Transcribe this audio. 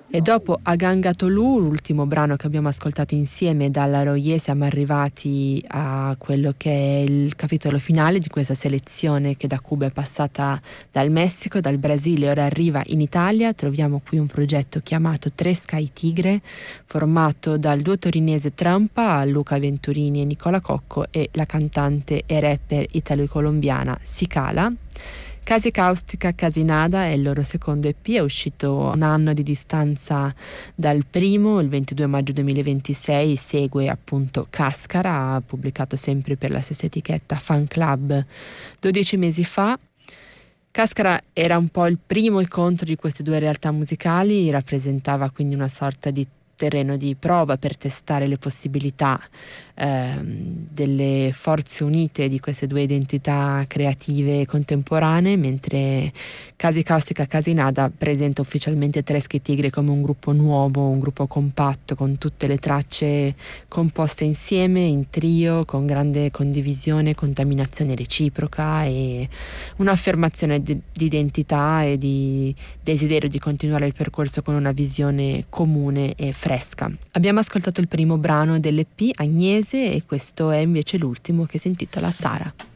E dopo A Ganga Tolu, l'ultimo brano che abbiamo ascoltato insieme dalla Royer, siamo arrivati a quello che è il capitolo finale di questa selezione che da Cuba è passata dal Messico, dal Brasile, ora arriva in Italia. Troviamo qui un progetto chiamato Tresca i Tigre, formato dal duo torinese Trampa, Luca Venturini e Nicola Cocco, e la cantante e rapper italo-colombiana Sicala. Casi Caustica Casinada è il loro secondo EP, è uscito un anno di distanza dal primo, il 22 maggio 2026, segue appunto Cascara, pubblicato sempre per la stessa etichetta Fan Club 12 mesi fa. Cascara era un po' il primo incontro di queste due realtà musicali, rappresentava quindi una sorta di terreno di prova per testare le possibilità delle forze unite di queste due identità creative contemporanee, mentre Casi Caustica Casinada presenta ufficialmente Treschi Tigre come un gruppo nuovo, un gruppo compatto con tutte le tracce composte insieme in trio, con grande condivisione, contaminazione reciproca e un'affermazione di identità e di desiderio di continuare il percorso con una visione comune e fresca. Abbiamo ascoltato il primo brano dell'EP, Agnese, e questo è invece l'ultimo, che si intitola Sara.